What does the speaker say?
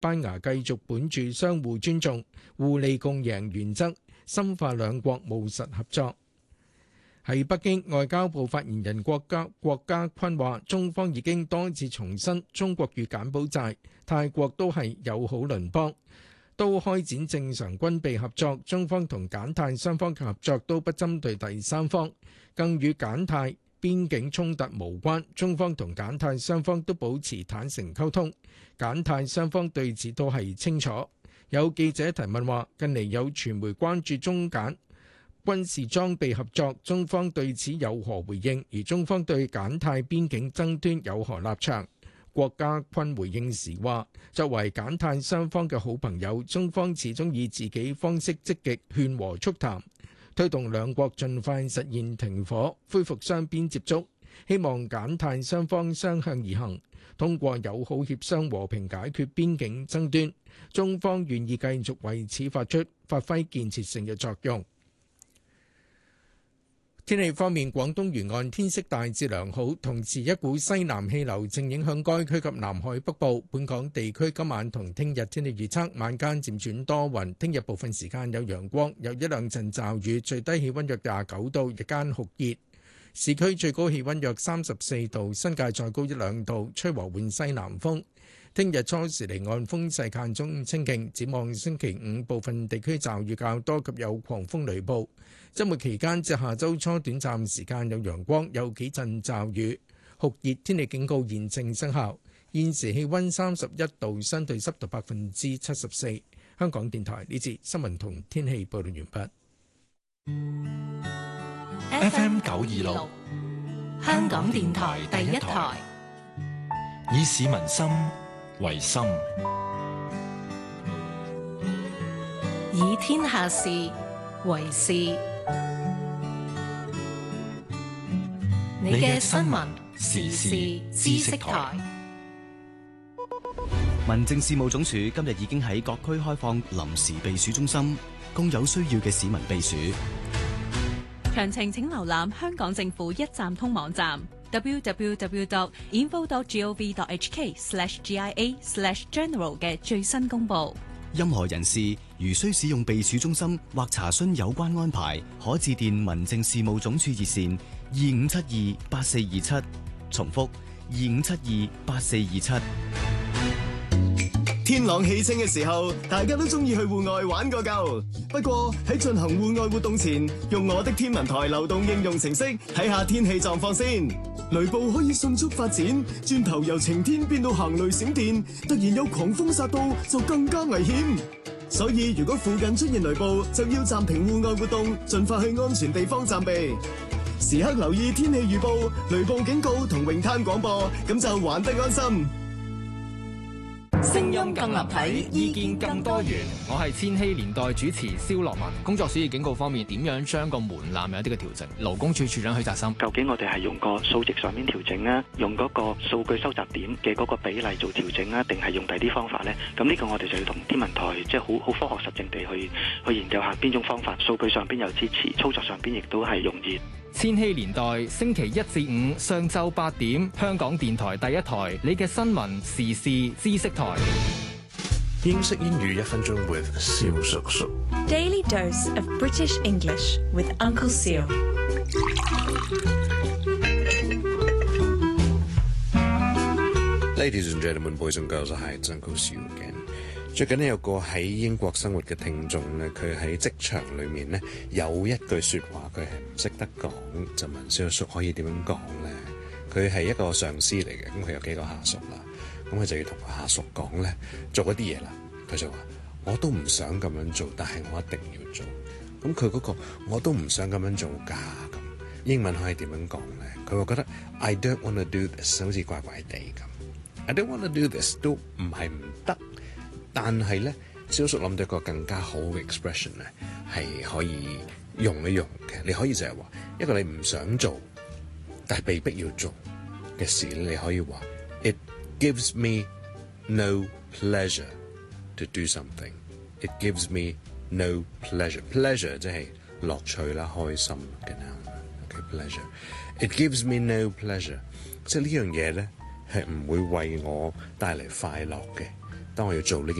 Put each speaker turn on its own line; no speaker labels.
班牙繼續本住相互尊重、互利共贏原則，深化兩國務實合作。喺北京，外交部發言人郭家坤話，中方已經多次重申，中國與柬埔寨、泰國都係友好鄰邦，都開展正常軍備合作。中方同柬泰雙方嘅合作都不針對第三方，更與柬泰邊境衝突無關。中方同柬泰雙方都保持坦誠溝通，柬泰雙方對此都係清楚。有記者提問話，近嚟有傳媒關注中柬軍事裝備合作，中方對此有何回應？而中方對柬泰邊境爭端有何立場？郭家坤回應時話，作為柬泰雙方嘅好朋友，中方始終以自己方式積極勸和促談，推動兩國盡快實現停火，恢復雙邊接觸，希望柬泰雙方相向而行，通過友好協商和平解決邊境爭端。中方願意繼續為此發揮建設性嘅作用。天氣方面，廣東沿岸天色大致良好，同時一股西南氣流正影響該區及南海北部。本港地區今晚同聽日天氣預測，晚間漸轉多雲，聽日部分時間有陽光，有一兩陣驟雨，最低氣溫約29度，日間酷熱。市區最高氣溫約34度，新界再高一兩度，吹和緩西南風。聽日初時離岸風勢間中清勁，展望星期五部分地區驟雨較多及有狂風雷暴。週末期間至下週初短暫時間有陽光，有幾陣驟雨。酷熱天氣警告現正生效。現時氣溫31度，相對濕度74%。香港電台呢節新聞同天氣報道完
畢。FM 926，香港電台第一台，以市民心為心，
以天下事為事。你嘅新聞時事知識台。
民政事務總署今日已經喺各區開放臨時避暑中心，供有需要嘅市民避暑。
詳情請瀏覽香港政府一站通網站 www.info.gov.hk/GIA/general 嘅最新公佈。
任何人士如需使用避暑中心或查詢有關安排，可致電民政事務總署熱線25728427，重複25728427。
天朗氣清嘅時候，大家都中意去戶外玩個夠。不過喺進行戶外活動前，用我的天文台流動應用程式睇下天氣狀況先。雷暴可以迅速發展，轉頭由晴天變到行雷閃電，突然有狂風殺到就更加危險。所以如果附近出現雷暴，就要暫停戶外活動，盡快去安全地方暫避。時刻留意天氣預報、雷暴警告同泳灘廣播，咁就玩得安心。
聲音更立體，意見更多元。我係千禧年代主持蕭樂文。工作暑熱警告方面，點樣將個門檻有一啲嘅調整？勞工處處長許澤森，
究竟我哋係用個數值上面調整啊，用嗰個數據收集點嘅嗰個比例做調整啊，定係用第啲方法呢？咁呢個我哋就要同天文台即係好科學實證地去研究下邊種方法，數據上邊有支持，操作上邊亦都係容易。
千禧年代星期一至五上晝8點，香港電台第一台，你嘅新聞時事知識台。
英式英語1分鐘 with 蕭叔叔。
Daily dose of British English with Uncle Seal。
Ladies and gentlemen, boys and girls, hi, it's Uncle Seal again。最近呢有個喺英國生活嘅聽眾咧，佢喺職場裏面咧有一句説話，佢係唔識得講，就問蕭叔可以點樣講咧？佢係一個上司嚟嘅，咁佢有幾個下屬啦，咁佢就要同個下屬講咧，做嗰啲嘢啦。佢就話：我都唔想咁樣做，但係我一定要做。咁佢嗰個我都唔想咁樣做㗎。咁英文可以點樣講咧？佢會覺得 I don't want to do this 好似怪怪地咁。I don't want to do this 都唔係唔得。但係咧，蕭叔諗到一個更加好嘅 expression 咧，係可以用一用嘅。你可以就係話一個你唔想做，但係被逼要做嘅事，你可以話 It gives me no pleasure to do something. It gives me no pleasure. Pleasure 即係樂趣啦、開心嘅 noun。Okay, pleasure. It gives me no pleasure. 即係呢樣嘢咧，係唔會為我帶嚟快樂嘅。 當我要做呢件